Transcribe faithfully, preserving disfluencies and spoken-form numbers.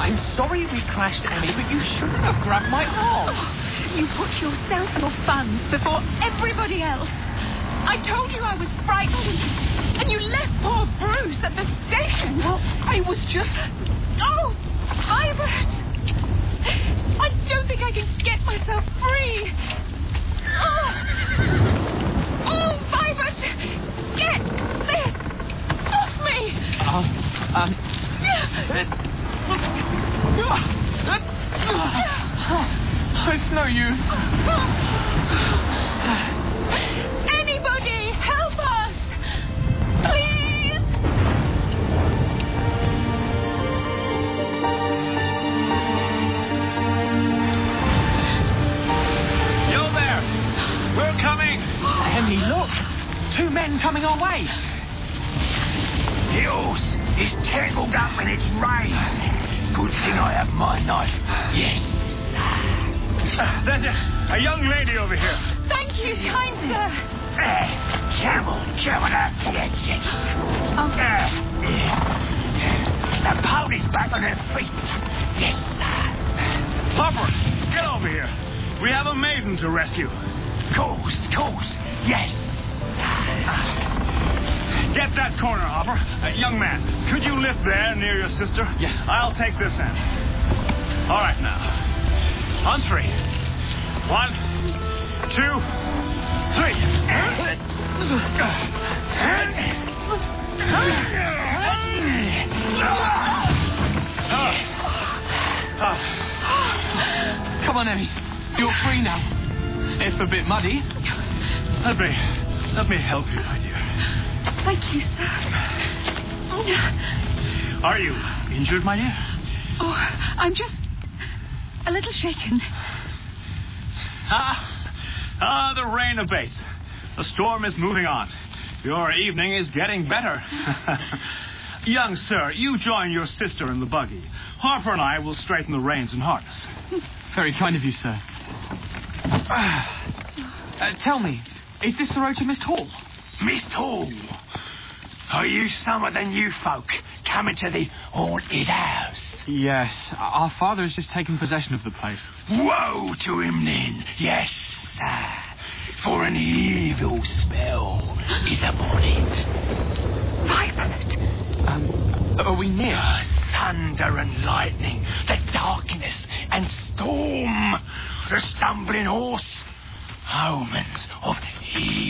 I'm sorry we crashed, Emmy, but you shouldn't have grabbed my arm. Oh, you put yourself and your fun before everybody else. I told you I was frightened, and you left poor Bruce at the station. Well, I was just... Oh, Vibert! I don't think I can get myself free. Oh, oh Vibert! Get this off me! Um, um... It's no use. Anybody, help us! Please! You there! We're coming! Emmy, look! Two men coming our way. The horse is tangled up in its reins. Good thing I have my knife. Yes. Uh, there's a, a young lady over here. Thank you, kind sir. Uh, camel, camel up to the exit. Um, Uh, the pony's back on her feet. Yes, sir. Hopper, get over here. We have a maiden to rescue. Course, course. Yes. Get that corner, Hopper. Uh, young man, could you lift there near your sister? Yes. I'll take this end. All right, now. On three. One, two, three. Come on, Emmy. You're free now. If a bit muddy. Let me, let me help you, my dear. thank you, sir. Are you injured, my dear? Oh, I'm just a little shaken. Ah, ah, the rain abates. The storm is moving on. Your evening is getting better. Young sir, you join your sister in the buggy. Harper and I will straighten the reins and harness. Very kind of you, sir. Uh, tell me, is this the road to Mist Hall? Mist Hall. Are you some of the new folk coming to the haunted house? Yes, our father has just taken possession of the place. Woe to him then, yes, sir. For an evil spell is upon it. Vibert! Um, are we near? The thunder and lightning, the darkness and storm, the stumbling horse, omens of evil.